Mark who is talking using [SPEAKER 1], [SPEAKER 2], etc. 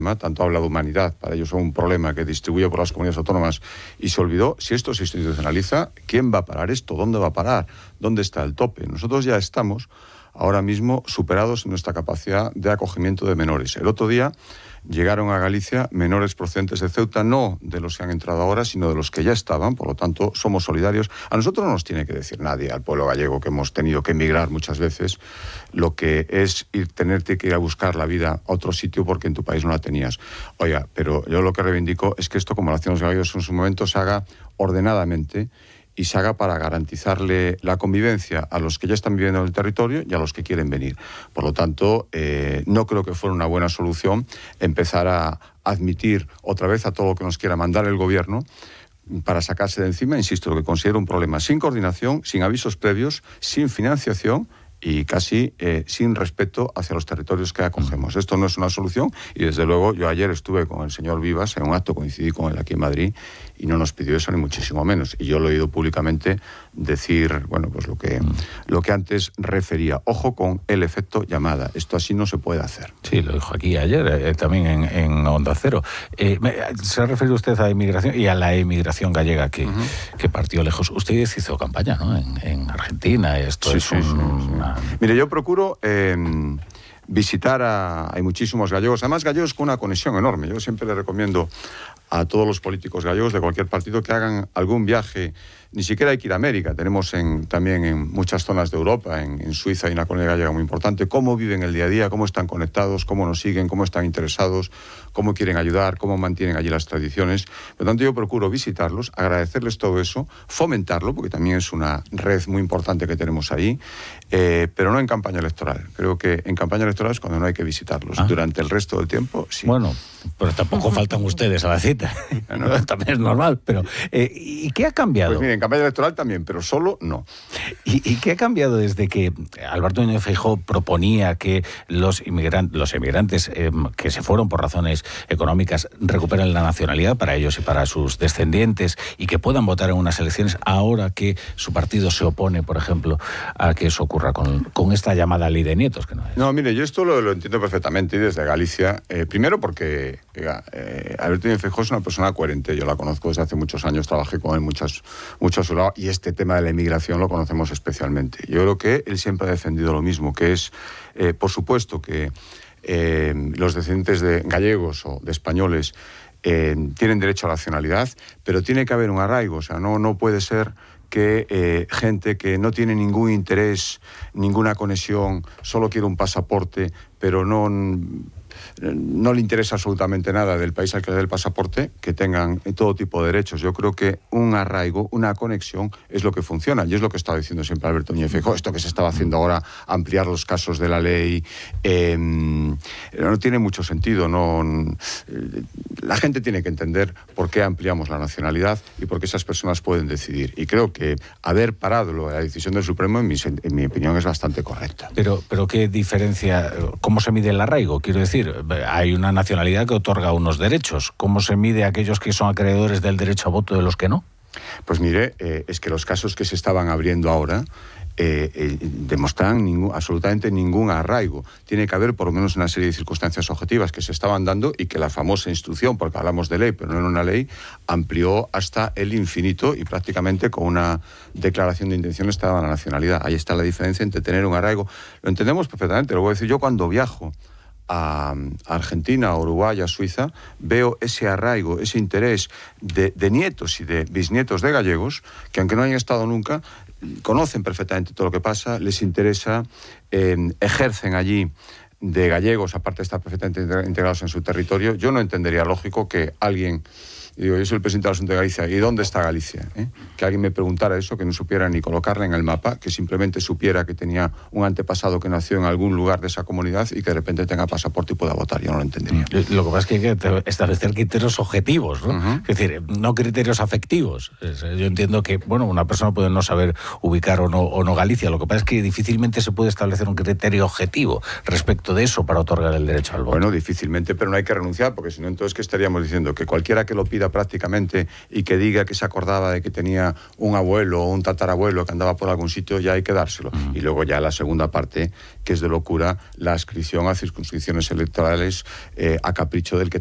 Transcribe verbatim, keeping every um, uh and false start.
[SPEAKER 1] tanto habla de humanidad, para ellos son un problema que distribuye por las comunidades autónomas y se olvidó. Si esto se institucionaliza, ¿quién va a parar esto? ¿Dónde va a parar? ¿Dónde está el tope? Nosotros ya estamos ahora mismo superados en nuestra capacidad de acogimiento de menores. El otro día llegaron a Galicia menores procedentes de Ceuta, no de los que han entrado ahora, sino de los que ya estaban, por lo tanto somos solidarios. A nosotros no nos tiene que decir nadie, al pueblo gallego, que hemos tenido que emigrar muchas veces, lo que es ir, tenerte que ir a buscar la vida a otro sitio porque en tu país no la tenías. Oiga, pero yo lo que reivindico es que esto, como lo hacían los gallegos en su momento, se haga ordenadamente y se haga para garantizarle la convivencia a los que ya están viviendo en el territorio y a los que quieren venir. Por lo tanto, eh, no creo que fuera una buena solución empezar a admitir otra vez a todo lo que nos quiera mandar el gobierno para sacarse de encima, insisto, lo que considero un problema sin coordinación, sin avisos previos, sin financiación y casi eh, sin respeto hacia los territorios que acogemos. Esto no es una solución y, desde luego, yo ayer estuve con el señor Vivas en un acto, coincidí con él aquí en Madrid y no nos pidió eso ni muchísimo menos. Y yo lo he oído públicamente decir, bueno, pues lo que, mm. lo que antes refería. Ojo con el efecto llamada. Esto así no se puede hacer.
[SPEAKER 2] Sí, lo dijo aquí ayer, eh, también en, en Onda Cero. Eh, se ha referido usted a la inmigración y a la emigración gallega que, uh-huh. que partió lejos. Usted hizo campaña, ¿no?, en, en Argentina. Esto
[SPEAKER 1] sí,
[SPEAKER 2] es
[SPEAKER 1] sí,
[SPEAKER 2] un...
[SPEAKER 1] sí, sí. Mire, yo procuro eh, visitar a... Hay muchísimos gallegos, además gallegos con una conexión enorme. Yo siempre le recomiendo a todos los políticos gallegos de cualquier partido que hagan algún viaje. Ni siquiera hay que ir a América. Tenemos en, también en muchas zonas de Europa, en, en Suiza hay una comunidad gallega muy importante, cómo viven el día a día, cómo están conectados, cómo nos siguen, cómo están interesados, cómo quieren ayudar, cómo mantienen allí las tradiciones. Por lo tanto, yo procuro visitarlos, agradecerles todo eso, fomentarlo, porque también es una red muy importante que tenemos ahí, eh, pero no en campaña electoral. Creo que en campaña electoral es cuando no hay que visitarlos. Ah. Durante el resto del tiempo, sí.
[SPEAKER 2] Bueno, pero tampoco faltan ustedes a la cita. No, también es normal, pero eh, ¿y qué ha cambiado?
[SPEAKER 1] Pues mire, en campaña electoral también, pero solo no.
[SPEAKER 2] ¿Y, y qué ha cambiado desde que Alberto Núñez Feijóo proponía que los inmigrantes, los emigrantes eh, que se fueron por razones económicas recuperen la nacionalidad para ellos y para sus descendientes y que puedan votar en unas elecciones, ahora que su partido se opone, por ejemplo, a que eso ocurra con, con esta llamada ley de nietos? Que no, es.
[SPEAKER 1] no, mire, yo esto lo, lo entiendo perfectamente y desde Galicia. Eh, primero porque oiga, eh, Alberto Núñez Feijóo es una persona coherente. Yo la conozco desde hace muchos años, trabajé con él muchas, mucho a su lado y este tema de la inmigración lo conocemos especialmente. Yo creo que él siempre ha defendido lo mismo, que es, eh, por supuesto, que eh, los descendientes de gallegos o de españoles eh, tienen derecho a la nacionalidad, pero tiene que haber un arraigo. O sea, no, no puede ser que eh, gente que no tiene ningún interés, ninguna conexión, solo quiere un pasaporte, pero no... no le interesa absolutamente nada del país al que le dé el pasaporte, que tengan todo tipo de derechos. Yo creo que un arraigo, una conexión, es lo que funciona, y es lo que estaba diciendo siempre Alberto Núñez Feijóo. Esto que se estaba haciendo ahora, ampliar los casos de la ley, eh, no tiene mucho sentido. No, la gente tiene que entender por qué ampliamos la nacionalidad y por qué esas personas pueden decidir. Y creo que haber parado la decisión del Supremo, en mi, en mi opinión, es bastante correcta.
[SPEAKER 2] Pero, pero ¿qué diferencia? ¿Cómo se mide el arraigo? Quiero decir, hay una nacionalidad que otorga unos derechos. ¿Cómo se mide a aquellos que son acreedores del derecho a voto de los que no?
[SPEAKER 1] Pues mire, eh, es que los casos que se estaban abriendo ahora eh, eh, demostran ningún, absolutamente ningún arraigo. Tiene que haber por lo menos una serie de circunstancias objetivas que se estaban dando y que la famosa instrucción, porque hablamos de ley, pero no en una ley, amplió hasta el infinito y prácticamente con una declaración de intenciones te daba la nacionalidad. Ahí está la diferencia entre tener un arraigo. Lo entendemos perfectamente, lo voy a decir yo cuando viajo a Argentina, a Uruguay, a Suiza, veo ese arraigo, ese interés de, de nietos y de bisnietos de gallegos, que aunque no hayan estado nunca, conocen perfectamente todo lo que pasa, les interesa, eh, ejercen allí de gallegos, aparte de estar perfectamente integrados en su territorio. Yo no entendería lógico que alguien... Digo, yo soy el presidente de la Asunción de Galicia, ¿y dónde está Galicia? ¿Eh? Que alguien me preguntara eso, que no supiera ni colocarla en el mapa, que simplemente supiera que tenía un antepasado que nació en algún lugar de esa comunidad y que de repente tenga pasaporte y pueda votar. Yo no lo entendería.
[SPEAKER 2] Lo que pasa es que hay que establecer criterios objetivos, ¿no? Uh-huh. Es decir, no criterios afectivos. Yo entiendo que, bueno, una persona puede no saber ubicar o no, o no Galicia. Lo que pasa es que difícilmente se puede establecer un criterio objetivo respecto de eso para otorgar el derecho al voto.
[SPEAKER 1] Bueno, difícilmente, pero no hay que renunciar, porque si no, entonces, ¿qué estaríamos diciendo? Que cualquiera que lo pida vida prácticamente y que diga que se acordaba de que tenía un abuelo o un tatarabuelo que andaba por algún sitio, ya hay que dárselo. Uh-huh. Y luego ya la segunda parte, que es de locura, la adscripción a circunscripciones electorales eh, a capricho del que